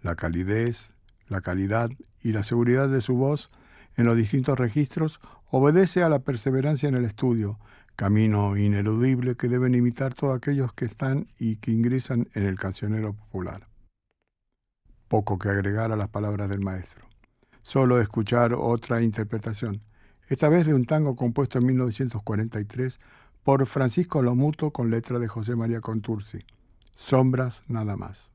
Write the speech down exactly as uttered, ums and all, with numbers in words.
La calidez, la calidad y la seguridad de su voz en los distintos registros obedece a la perseverancia en el estudio, camino ineludible que deben imitar todos aquellos que están y que ingresan en el cancionero popular. Poco que agregar a las palabras del maestro. Solo escuchar otra interpretación, esta vez de un tango compuesto en mil novecientos cuarenta y tres por Francisco Lomuto con letra de José María Contursi. Sombras nada más.